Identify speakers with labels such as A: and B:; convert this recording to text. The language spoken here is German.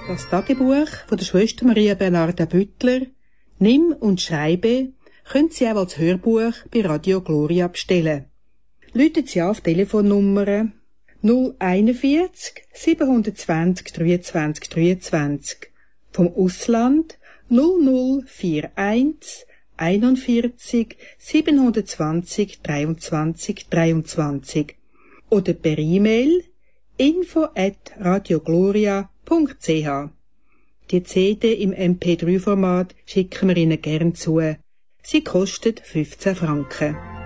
A: Das Tagebuch von der Schwester Maria Bernarda Büttler, Nimm und Schreibe, können Sie auch als Hörbuch bei Radio Gloria bestellen. Rufen Sie an auf die Telefonnummer 041 720 23 23, vom Ausland 0041 41 720 23 23 oder per E-Mail info@radiogloria.ch. Die CD im MP3-Format schicken wir Ihnen gern zu. Sie kostet 15 Franken.